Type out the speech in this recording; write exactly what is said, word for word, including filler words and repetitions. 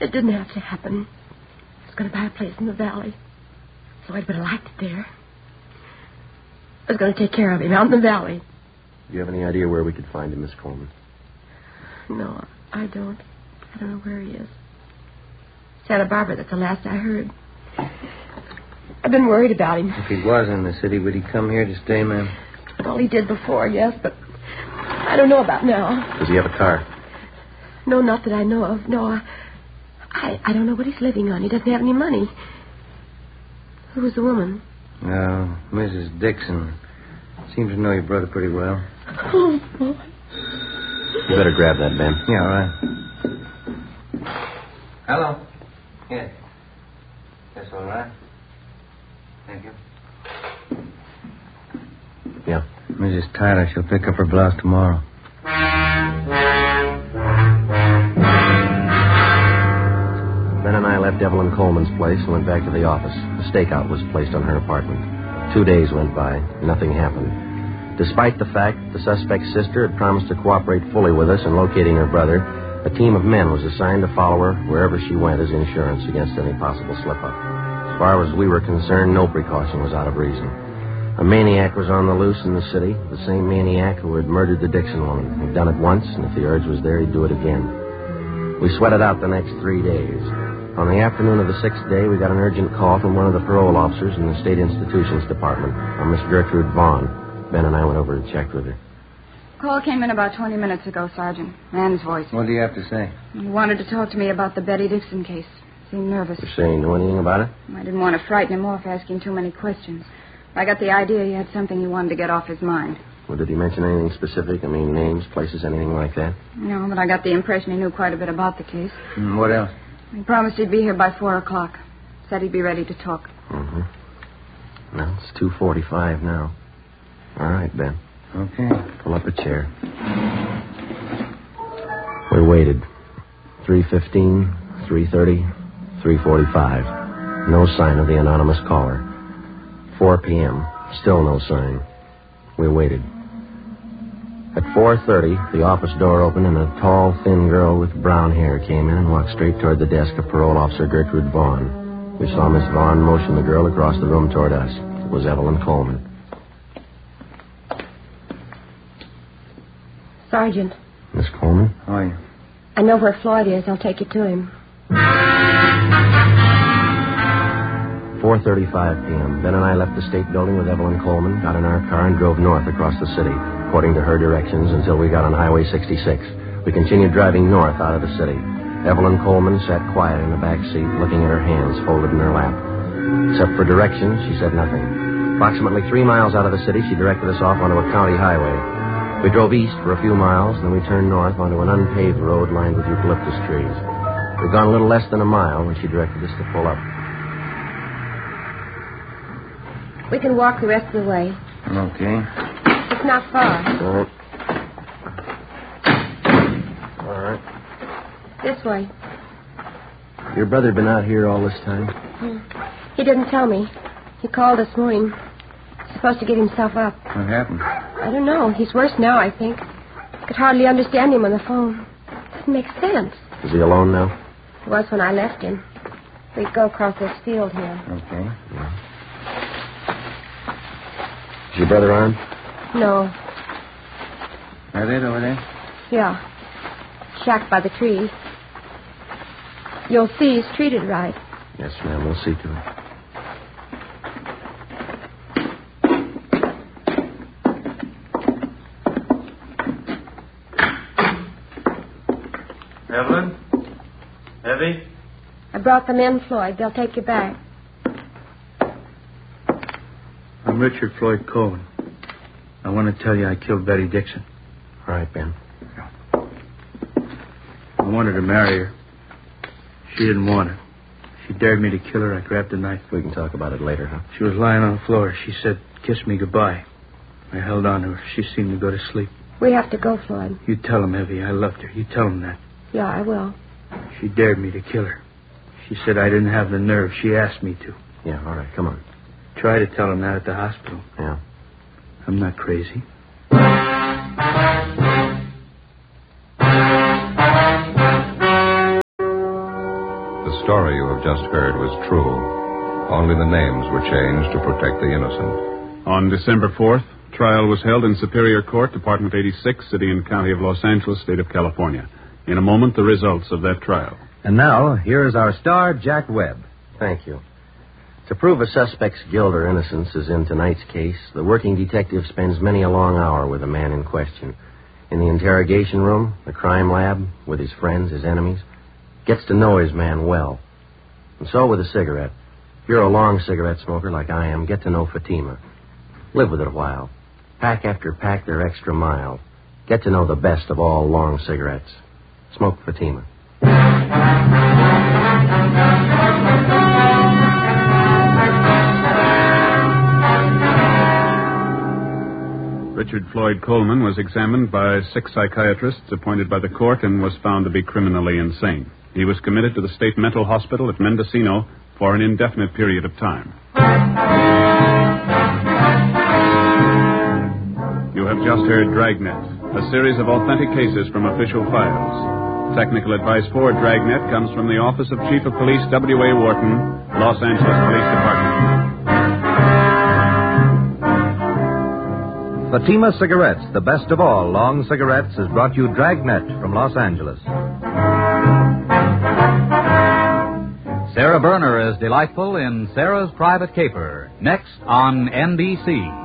It didn't have to happen. I was going to buy a place in the valley, so I'd better liked it there. I was going to take care of him out in the valley. Do you have any idea where we could find him, Miss Coleman? No, I don't. I don't know where he is. Santa Barbara, that's the last I heard. I've been worried about him. If he was in the city, would he come here to stay, ma'am? Well, he did before, yes, but I don't know about now. Does he have a car? No, not that I know of. No, I, I, I don't know what he's living on. He doesn't have any money. Who was the woman? No, Missus Dixon. Seems to know your brother pretty well. Oh, boy. You better grab that, Ben. Yeah, all right. Hello. Yes. That's all right. Thank you. Yeah. Missus Tyler, she'll pick up her blouse tomorrow. Ben and I left Evelyn Coleman's place and went back to the office. A stakeout was placed on her apartment. Two days went by. Nothing happened. Despite the fact that the suspect's sister had promised to cooperate fully with us in locating her brother, a team of men was assigned to follow her wherever she went as insurance against any possible slip-up. As far as we were concerned, no precaution was out of reason. A maniac was on the loose in the city, the same maniac who had murdered the Dixon woman. He'd done it once, and if the urge was there, he'd do it again. We sweated out the next three days. On the afternoon of the sixth day, we got an urgent call from one of the parole officers in the State Institutions Department, a Miss Gertrude Vaughn. Ben and I went over and checked with her. Call came in about twenty minutes ago, Sergeant. Man's voice. What do you have to say? He wanted to talk to me about the Betty Dixon case. Seemed nervous. You say you know anything about it? I didn't want to frighten him off asking too many questions. I got the idea he had something he wanted to get off his mind. Well, did he mention anything specific? I mean, names, places, anything like that? No, but I got the impression he knew quite a bit about the case. Mm, what else? He promised he'd be here by four o'clock. Said he'd be ready to talk. Mm-hmm. Well, it's two forty-five now. All right, Ben. Okay. Pull up a chair. We waited. three fifteen, three thirty, three forty-five. No sign of the anonymous caller. four p.m. Still no sign. We waited. At four thirty, the office door opened and a tall, thin girl with brown hair came in and walked straight toward the desk of Parole Officer Gertrude Vaughn. We saw Miss Vaughn motion the girl across the room toward us. It was Evelyn Coleman. Sergeant. Miss Coleman? How are you? I know where Floyd is. I'll take you to him. four thirty-five p.m. Ben and I left the state building with Evelyn Coleman, got in our car, and drove north across the city, according to her directions, until we got on Highway sixty-six. We continued driving north out of the city. Evelyn Coleman sat quiet in the back seat, looking at her hands folded in her lap. Except for directions, she said nothing. Approximately three miles out of the city, she directed us off onto a county highway. We drove east for a few miles, then we turned north onto an unpaved road lined with eucalyptus trees. We'd gone a little less than a mile when she directed us to pull up. We can walk the rest of the way. Okay. It's not far. All right. All right. This way. Your brother been out here all this time? Hmm. He didn't tell me. He called this morning. He's supposed to get himself up. What happened? I don't know. He's worse now, I think. I could hardly understand him on the phone. Doesn't make sense. Is he alone now? He was when I left him. We go across this field here. Okay. Yeah. Is your brother armed? No. Are they over there? Yeah. Shacked by the tree. You'll see he's treated right. Yes, ma'am. We'll see to it. Evelyn? Evie? I brought them in, Floyd. They'll take you back. I'm Richard Floyd Cohen. I want to tell you I killed Betty Dixon. All right, Ben. I wanted to marry her. She didn't want it. She dared me to kill her. I grabbed a knife. We can talk about it later, huh? She was lying on the floor. She said, "Kiss me goodbye." I held on to her. She seemed to go to sleep. We have to go, Floyd. You tell him, Evie, I loved her. You tell him that. Yeah, I will. She dared me to kill her. She said I didn't have the nerve. She asked me to. Yeah, all right. Come on. Try to tell him that at the hospital. Yeah. I'm not crazy. the story you have just heard was true. Only the names were changed to protect the innocent. On December fourth, trial was held in Superior Court, Department eighty-six, City and County of Los Angeles, State of California. In a moment, the results of that trial. And now, here is our star, Jack Webb. Thank you. To prove a suspect's guilt or innocence, as in tonight's case, the working detective spends many a long hour with the man in question. In the interrogation room, the crime lab, with his friends, his enemies, gets to know his man well. And so with a cigarette. If you're a long cigarette smoker like I am, get to know Fatima. Live with it a while. Pack after pack, they're extra mild. Get to know the best of all long cigarettes. Smoke Fatima. Richard Floyd Coleman was examined by six psychiatrists appointed by the court and was found to be criminally insane. He was committed to the state mental hospital at Mendocino for an indefinite period of time. You have just heard Dragnet, a series of authentic cases from official files. Technical advice for Dragnet comes from the Office of Chief of Police W A. Wharton, Los Angeles Police Department. Fatima Cigarettes, the best of all long cigarettes, has brought you Dragnet from Los Angeles. Sarah Berner is delightful in Sarah's Private Caper, next on N B C.